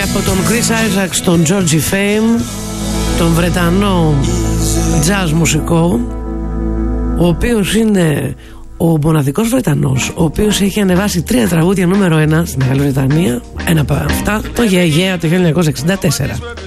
από τον Chris Isaacs, τον Georgie Fame, τον Βρετανό jazz μουσικό, ο οποίος είναι ο μοναδικός Βρετανός ο οποίος έχει ανεβάσει 3 τραγούδια νούμερο 1 στη Μεγάλη Βρετανία. Ένα από αυτά το Yeah Yeah το 1964.